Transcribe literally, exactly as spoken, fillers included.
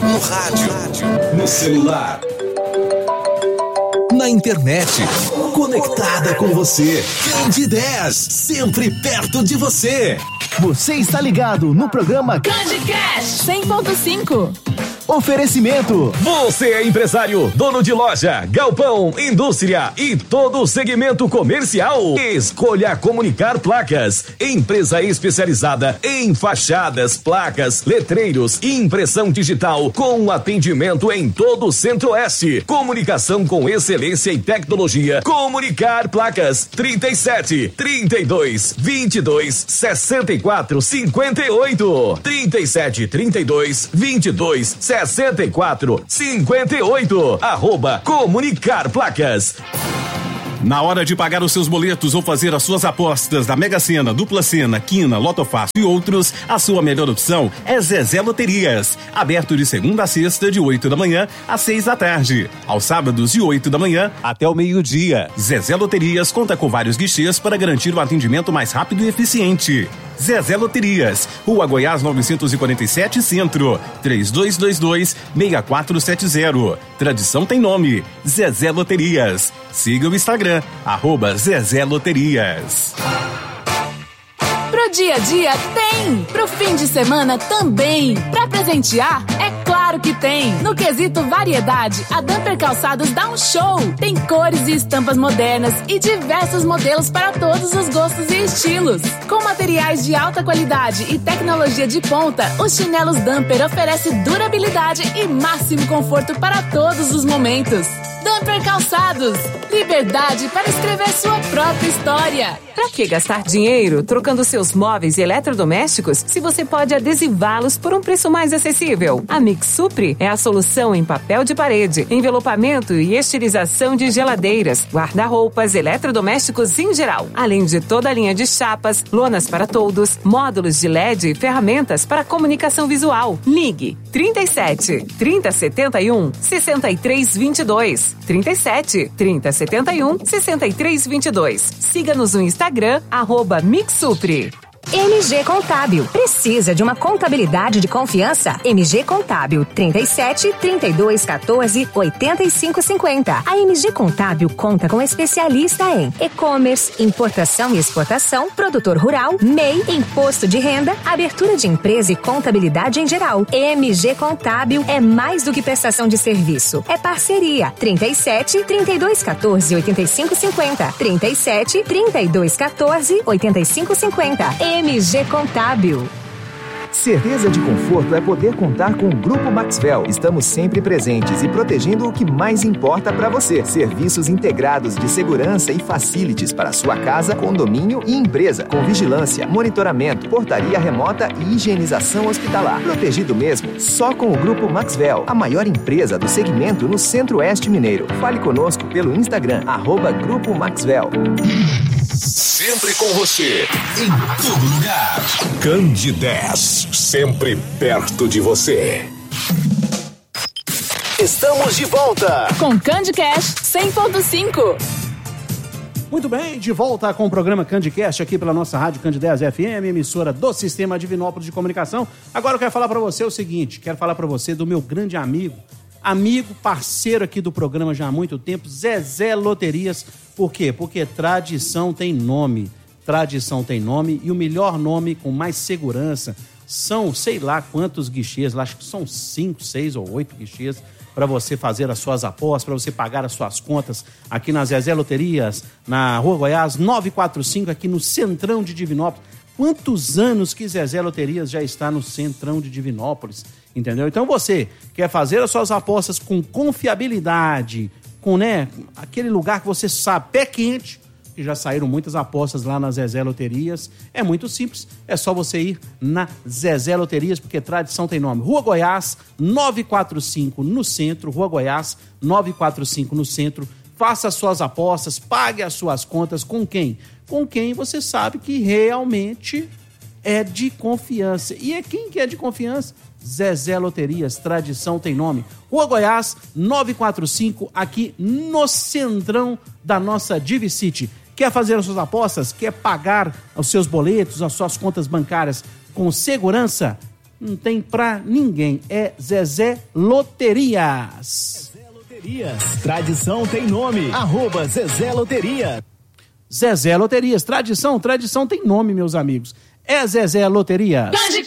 no rádio, no celular, na internet, conectada com você. Candidez, sempre perto de você. Você está ligado no programa CandiCast cem ponto cinco. Oferecimento. Você é empresário, dono de loja, galpão, indústria e todo o segmento comercial. Escolha Comunicar Placas, empresa especializada em fachadas, placas, letreiros e impressão digital com atendimento em todo o Centro-Oeste. Comunicação com excelência e tecnologia. Comunicar Placas trinta e sete, trinta e dois, vinte e dois, sessenta e quatro, cinquenta e oito. trinta e sete, trinta e dois, vinte e dois, sessenta e quatro, cinquenta e oito. Arroba Comunicar Placas. Na hora de pagar os seus boletos ou fazer as suas apostas da Mega Sena, Dupla Sena, Quina, Lotofácil e outros, a sua melhor opção é Zezé Loterias. Aberto de segunda a sexta, de oito da manhã às seis da tarde. Aos sábados, de oito da manhã até o meio-dia. Zezé Loterias conta com vários guichês para garantir o atendimento mais rápido e eficiente. Zezé Loterias, Rua Goiás novecentos e quarenta e sete, Centro, três dois dois dois, seis quatro sete zero. Tradição tem nome, Zezé Loterias. Siga o Instagram, arroba Zezé Loterias. Pro dia a dia tem, pro fim de semana também. Pra presentear, é claro que tem. No quesito variedade, a Damper Calçados dá um show. Tem cores e estampas modernas e diversos modelos para todos os gostos e estilos. Com materiais de alta qualidade e tecnologia de ponta, os chinelos Damper oferecem durabilidade e máximo conforto para todos os momentos. Damper Calçados, liberdade para escrever sua própria história. Pra que gastar dinheiro trocando seus móveis e eletrodomésticos se você pode adesivá-los por um preço mais acessível? A Mix Supre é a solução em papel de parede, envelopamento e estilização de geladeiras, guarda-roupas, eletrodomésticos em geral, além de toda a linha de chapas, lonas para toldos, módulos de L E D e ferramentas para comunicação visual. Ligue trinta e sete, trinta, setenta e um, sessenta e três, vinte e dois. trinta e sete, trinta, setenta e um, sessenta e três, vinte e dois. Siga-nos no Instagram, arroba Mixupre. M G Contábil. Precisa de uma contabilidade de confiança? M G Contábil, trinta e sete, trinta e dois, quatorze, oitenta e cinco, cinquenta. A M G Contábil conta com especialista em e-commerce, importação e exportação, produtor rural, M E I, imposto de renda, abertura de empresa e contabilidade em geral. M G Contábil é mais do que prestação de serviço. É parceria. trinta e sete, trinta e dois, quatorze, oitenta e cinco, cinquenta. trinta e sete, trinta e dois, quatorze, oitenta e cinco, cinquenta. M G Contábil. Certeza de conforto é poder contar com o Grupo Maxwell. Estamos sempre presentes e protegendo o que mais importa para você. Serviços integrados de segurança e facilities para sua casa, condomínio e empresa, com vigilância, monitoramento, portaria remota e higienização hospitalar. Protegido mesmo, só com o Grupo Maxwell, a maior empresa do segmento no Centro-Oeste Mineiro. Fale conosco pelo Instagram, arroba Grupo Maxwell. Sempre com você, em todo lugar. Candidez, sempre perto de você. Estamos de volta com CandiCast cem ponto cinco. Muito bem, de volta com o programa CandiCast aqui pela nossa rádio Candidez F M, emissora do Sistema Divinópolis de Comunicação. Agora eu quero falar para você o seguinte, quero falar para você do meu grande amigo, amigo, parceiro aqui do programa já há muito tempo, Zezé Loterias. Por quê? Porque tradição tem nome. Tradição tem nome e o melhor nome com mais segurança são, sei lá quantos guichês, acho que são cinco, seis ou oito guichês para você fazer as suas apostas, para você pagar as suas contas aqui na Zezé Loterias, na Rua Goiás novecentos e quarenta e cinco, aqui no Centrão de Divinópolis. Quantos anos que Zezé Loterias já está no Centrão de Divinópolis, entendeu? Então você quer fazer as suas apostas com confiabilidade, com, né, aquele lugar que você sabe, pé quente, que já saíram muitas apostas lá na Zezé Loterias. É muito simples, é só você ir na Zezé Loterias, porque tradição tem nome. Rua Goiás, novecentos e quarenta e cinco no centro, Rua Goiás, novecentos e quarenta e cinco no centro. Faça as suas apostas, pague as suas contas com quem? Com quem você sabe que realmente é de confiança. E é quem que é de confiança? Zezé Loterias, tradição tem nome. Rua Goiás, novecentos e quarenta e cinco, aqui no centrão da nossa Divicity. Quer fazer as suas apostas? Quer pagar os seus boletos, as suas contas bancárias com segurança? não tem pra ninguém. É Zezé Loterias. Zezé Loterias, tradição tem nome. Arroba Zezé Loteria. Zezé Loterias, tradição, tradição tem nome, meus amigos. É Zezé Loterias. Cande